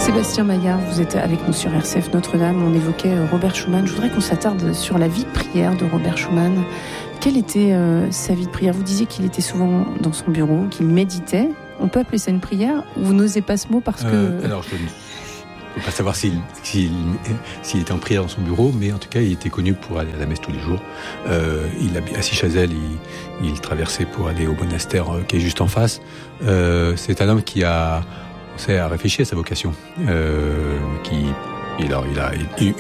Sébastien Maillard, vous êtes avec nous sur RCF Notre-Dame. On évoquait Robert Schumann. Je voudrais qu'on s'attarde sur la vie de prière de Robert Schumann. Quelle était sa vie de prière ? Vous disiez qu'il était souvent dans son bureau, qu'il méditait. On peut appeler ça une prière ? Ou vous n'osez pas ce mot parce que... Alors, je ne peux pas savoir s'il était en prière dans son bureau, mais en tout cas, il était connu pour aller à la messe tous les jours. À Sichazel, il traversait pour aller au monastère qui est juste en face. C'est un homme qui a réfléchi à sa vocation. Il a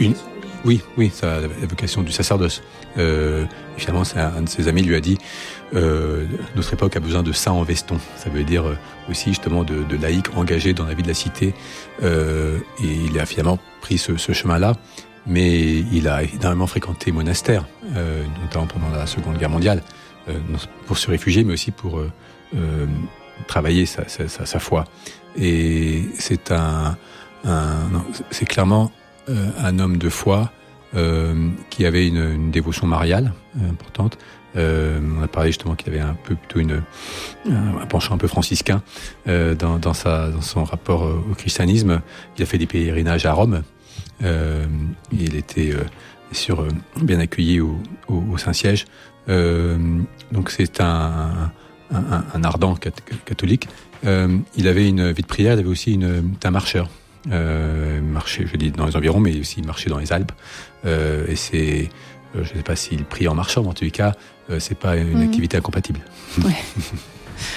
la vocation du sacerdoce. Finalement, un de ses amis lui a dit notre époque a besoin de saints en veston. Ça veut dire aussi justement de laïcs engagés dans la vie de la cité. Et il a finalement pris ce chemin-là, mais il a énormément fréquenté monastères, notamment pendant la Seconde Guerre mondiale, pour se réfugier, mais aussi pour travailler sa foi. Et c'est c'est clairement un homme de foi qui avait une dévotion mariale importante. On a parlé justement qu'il avait un penchant un peu franciscain dans son rapport au christianisme. Il a fait des pèlerinages à Rome. Il était bien accueilli au Saint-Siège. Donc c'est un ardent catholique. Il avait une vie de prière. Il avait aussi un marcheur. Marchait, je dis dans les environs, mais aussi marchait dans les Alpes. Et c'est, je ne sais pas s'il prie en marchant, mais en tous les cas, c'est pas une activité incompatible. Ouais.